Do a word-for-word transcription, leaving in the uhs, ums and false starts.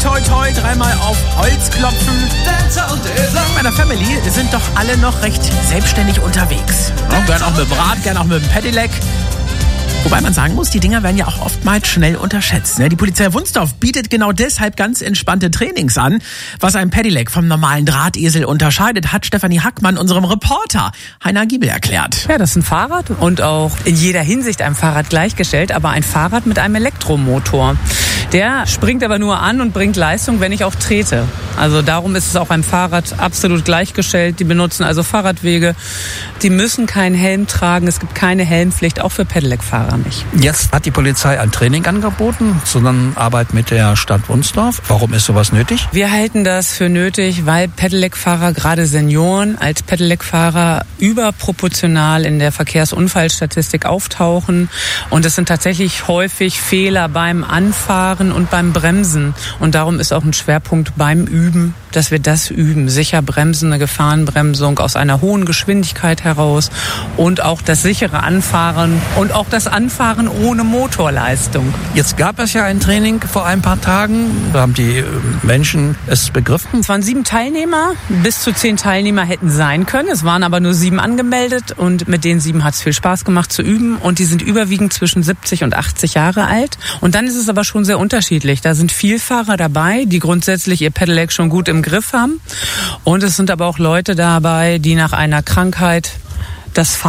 toi, toi, dreimal auf Holz klopfen. In meiner Family sind doch alle noch recht selbstständig unterwegs. Ja, gern auch mit dem Rad, gern auch mit dem Pedelec. Wobei man sagen muss, die Dinger werden ja auch oftmals schnell unterschätzt. Die Polizei Wunsdorf bietet genau deshalb ganz entspannte Trainings an. Was ein Pedelec vom normalen Drahtesel unterscheidet, hat Stefanie Hackmann unserem Reporter Heiner Giebel erklärt. Ja, das ist ein Fahrrad und auch in jeder Hinsicht einem Fahrrad gleichgestellt, aber ein Fahrrad mit einem Elektromotor. Der springt aber nur an und bringt Leistung, wenn ich auch trete. Also darum ist es auch einem Fahrrad absolut gleichgestellt. Die benutzen also Fahrradwege. Die müssen keinen Helm tragen. Es gibt keine Helmpflicht, auch für Pedelec-Fahrer nicht. Jetzt hat die Polizei ein Training angeboten, Zusammenarbeit mit der Stadt Wunsdorf. Warum ist sowas nötig? Wir halten das für nötig, weil Pedelec-Fahrer, gerade Senioren, als Pedelec-Fahrer überproportional in der Verkehrsunfallstatistik auftauchen. Und es sind tatsächlich häufig Fehler beim Anfahren und beim Bremsen. Und darum ist auch ein Schwerpunkt beim Üben, dass wir das üben. Sicher bremsen, eine Gefahrenbremsung aus einer hohen Geschwindigkeit heraus und auch das sichere Anfahren und auch das Anfahren ohne Motorleistung. Jetzt gab es ja ein Training vor ein paar Tagen. Da haben die Menschen es begriffen. Es waren sieben Teilnehmer. Bis zu zehn Teilnehmer hätten sein können. Es waren aber nur sieben angemeldet und mit den sieben hat es viel Spaß gemacht zu üben. Und die sind überwiegend zwischen siebzig und achtzig Jahre alt. Und dann ist es aber schon sehr unterschiedlich. Da sind Vielfahrer dabei, die grundsätzlich ihr Pedelec schon gut im Griff haben. Und es sind aber auch Leute dabei, die nach einer Krankheit das